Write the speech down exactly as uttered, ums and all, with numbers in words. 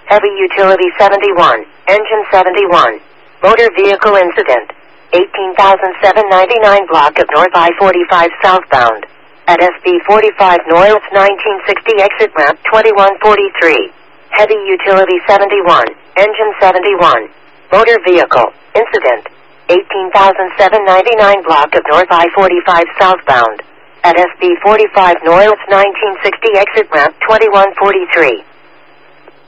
Heavy Utility seventy-one, Engine seventy-one, Motor Vehicle Incident, eighteen thousand seven hundred ninety-nine block of North I forty-five southbound. At S B forty-five North nineteen sixty exit ramp twenty-one forty-three. Heavy Utility seventy-one, Engine seventy-one, Motor Vehicle Incident, eighteen thousand seven hundred ninety-nine block of North I forty-five southbound. At S B forty-five North nineteen sixty exit ramp twenty-one forty-three.